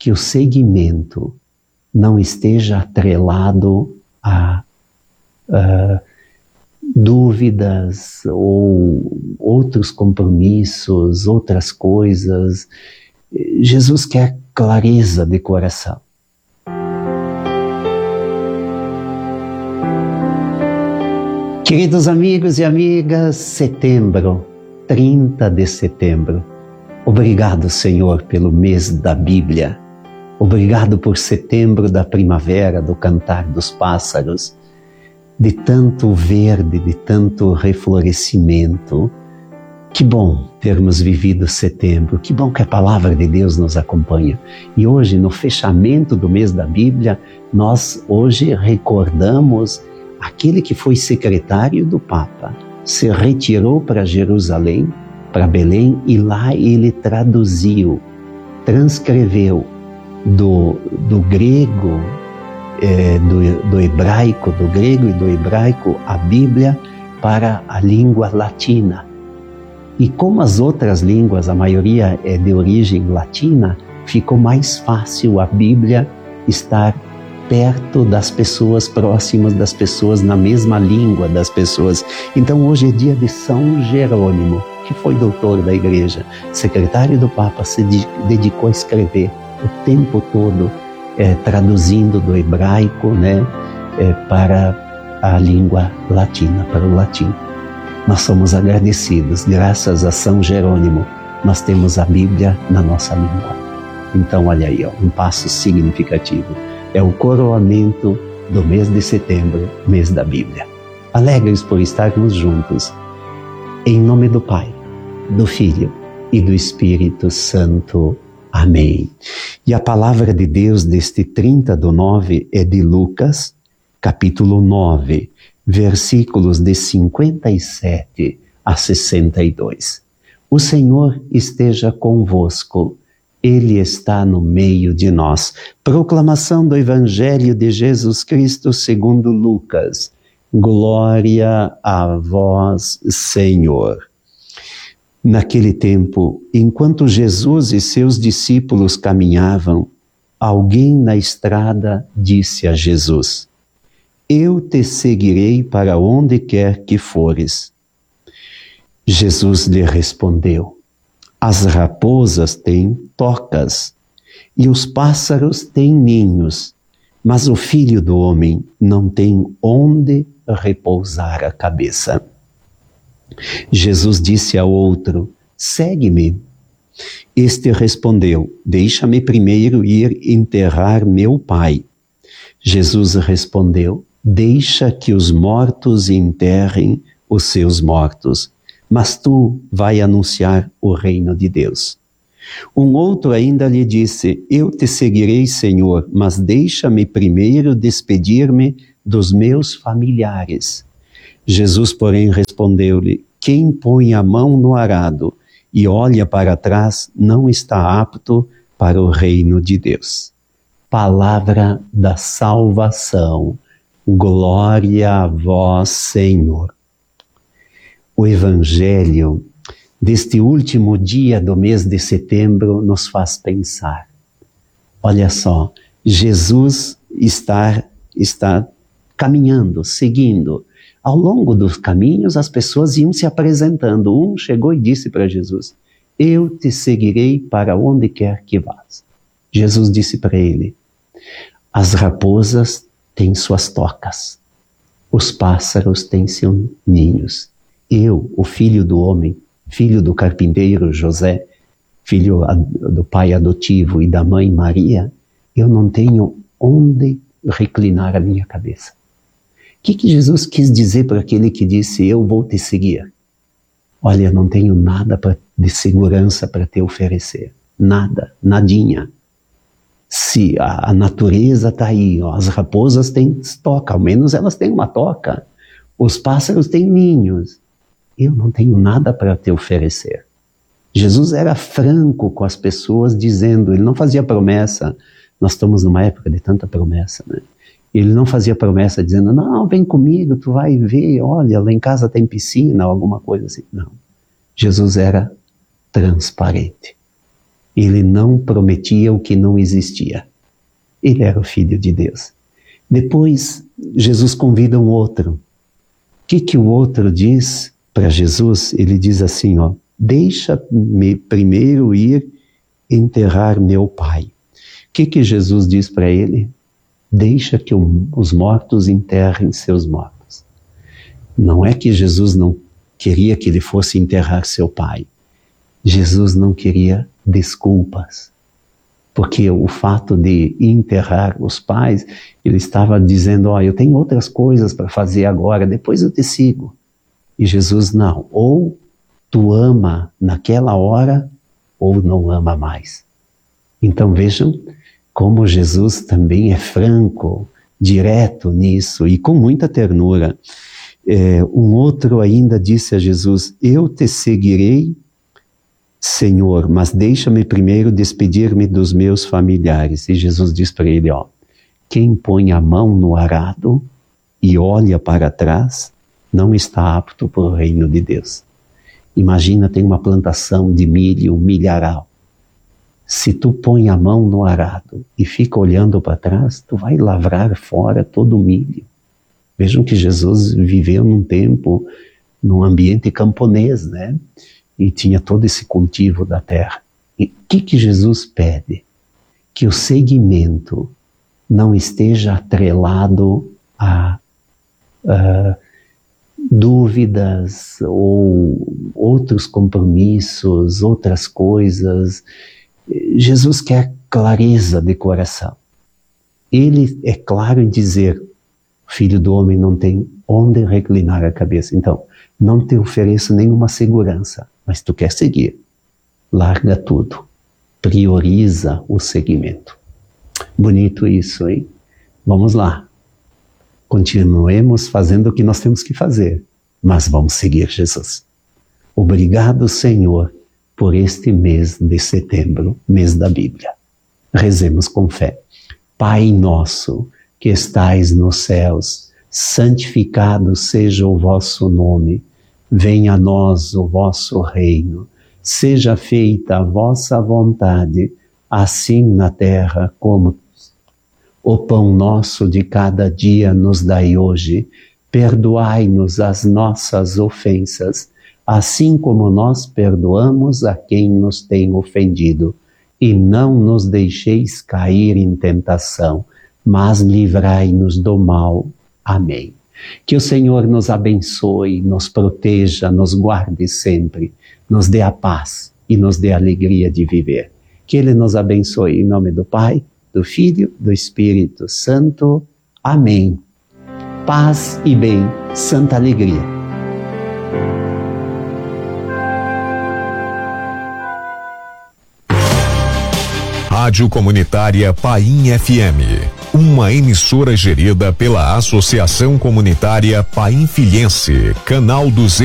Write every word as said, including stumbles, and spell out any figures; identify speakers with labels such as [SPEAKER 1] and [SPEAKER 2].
[SPEAKER 1] que o seguimento não esteja atrelado a uh, dúvidas ou outros compromissos, outras coisas. Jesus quer clareza de coração. Queridos amigos e amigas, setembro, trinta de setembro. Obrigado, Senhor, pelo mês da Bíblia. Obrigado por setembro da primavera, do cantar dos pássaros, de tanto verde, de tanto reflorescimento. Que bom termos vivido setembro, que bom que a palavra de Deus nos acompanha. E hoje, no fechamento do mês da Bíblia, nós hoje recordamos aquele que foi secretário do Papa, se retirou para Jerusalém, para Belém, e lá ele traduziu, transcreveu do, do grego, é, do, do hebraico, do grego e do hebraico, a Bíblia para a língua latina. E como as outras línguas, a maioria é de origem latina, ficou mais fácil a Bíblia estar perto das pessoas, próximas das pessoas, na mesma língua das pessoas. Então hoje é dia de São Jerônimo, que foi doutor da igreja, secretário do Papa, se dedicou a escrever o tempo todo, é, traduzindo do hebraico, né, é, para a língua latina, para o latim. Nós somos agradecidos, graças a São Jerônimo, nós temos a Bíblia na nossa língua. Então olha aí, ó, um passo significativo. É o coroamento do mês de setembro, mês da Bíblia. Alegres por estarmos juntos. Em nome do Pai, do Filho e do Espírito Santo. Amém. E a palavra de Deus deste trinta do nove é de Lucas, capítulo nove, versículos de cinquenta e sete a sessenta e dois. O Senhor esteja convosco. Ele está no meio de nós. Proclamação do Evangelho de Jesus Cristo segundo Lucas. Glória a vós, Senhor. Naquele tempo, enquanto Jesus e seus discípulos caminhavam, alguém na estrada disse a Jesus: Eu te seguirei para onde quer que fores. Jesus lhe respondeu: As raposas têm tocas e os pássaros têm ninhos, mas o Filho do Homem não tem onde repousar a cabeça. Jesus disse ao outro: Segue-me. Este respondeu: Deixa-me primeiro ir enterrar meu pai. Jesus respondeu: Deixa que os mortos enterrem os seus mortos, mas tu vai anunciar o reino de Deus. Um outro ainda lhe disse: Eu te seguirei, Senhor, mas deixa-me primeiro despedir-me dos meus familiares. Jesus, porém, respondeu-lhe: Quem põe a mão no arado e olha para trás não está apto para o reino de Deus. Palavra da salvação. Glória a vós, Senhor. O Evangelho deste último dia do mês de setembro nos faz pensar. Olha só, Jesus está, está caminhando, seguindo. Ao longo dos caminhos, as pessoas iam se apresentando. Um chegou e disse para Jesus: Eu te seguirei para onde quer que vás. Jesus disse para ele: As raposas têm suas tocas, os pássaros têm seus ninhos. Eu, o Filho do Homem, filho do carpinteiro José, filho do pai adotivo e da mãe Maria, eu não tenho onde reclinar a minha cabeça. O que, que Jesus quis dizer para aquele que disse: Eu vou te seguir? Olha, não tenho nada pra, de segurança para te oferecer. Nada, nadinha. Se a, a natureza está aí, ó, as raposas têm toca, ao menos elas têm uma toca. Os pássaros têm ninhos. Eu não tenho nada para te oferecer. Jesus era franco com as pessoas, dizendo, ele não fazia promessa. Nós estamos numa época de tanta promessa, né? Ele não fazia promessa dizendo: não, vem comigo, tu vai ver, olha, lá em casa tem piscina, alguma coisa assim. Não. Jesus era transparente. Ele não prometia o que não existia. Ele era o Filho de Deus. Depois, Jesus convida um outro. O que, que o outro diz para Jesus? Ele diz assim, ó, deixa-me primeiro ir enterrar meu pai. O que, que Jesus diz para ele? Deixa que o, os mortos enterrem seus mortos. Não é que Jesus não queria que ele fosse enterrar seu pai. Jesus não queria desculpas. Porque o fato de enterrar os pais, ele estava dizendo, ó, eu tenho outras coisas para fazer agora, depois eu te sigo. E Jesus não, ou tu ama naquela hora, ou não ama mais. Então vejam como Jesus também é franco, direto nisso, e com muita ternura. É, um outro ainda disse a Jesus, eu te seguirei, Senhor, mas deixa-me primeiro despedir-me dos meus familiares. E Jesus diz para ele, ó, quem põe a mão no arado e olha para trás, não está apto para o reino de Deus. Imagina, tem uma plantação de milho, um milharal. Se tu põe a mão no arado e fica olhando para trás, tu vai lavrar fora todo o milho. Vejam que Jesus viveu num tempo, num ambiente camponês, né? E tinha todo esse cultivo da terra. E o que, que Jesus pede? Que o seguimento não esteja atrelado a, a dúvidas ou outros compromissos, outras coisas. Jesus quer clareza de coração. Ele é claro em dizer, o Filho do Homem não tem onde reclinar a cabeça. Então, não te ofereço nenhuma segurança, mas tu quer seguir. Larga tudo. Prioriza o seguimento. Bonito isso, hein? Vamos lá. Continuemos fazendo o que nós temos que fazer, mas vamos seguir Jesus. Obrigado, Senhor, por este mês de setembro, mês da Bíblia. Rezemos com fé. Pai nosso, que estais nos céus, santificado seja o vosso nome. Venha a nós o vosso reino. Seja feita a vossa vontade, assim na terra como o pão nosso de cada dia nos dai hoje. Perdoai-nos as nossas ofensas, assim como nós perdoamos a quem nos tem ofendido. E não nos deixeis cair em tentação, mas livrai-nos do mal. Amém. Que o Senhor nos abençoe, nos proteja, nos guarde sempre, nos dê a paz e nos dê a alegria de viver. Que Ele nos abençoe em nome do Pai, do Filho, do Espírito Santo. Amém. Paz e bem, santa alegria.
[SPEAKER 2] Rádio Comunitária Paim F M, uma emissora gerida pela Associação Comunitária Paim Filhense, Canal duzentos.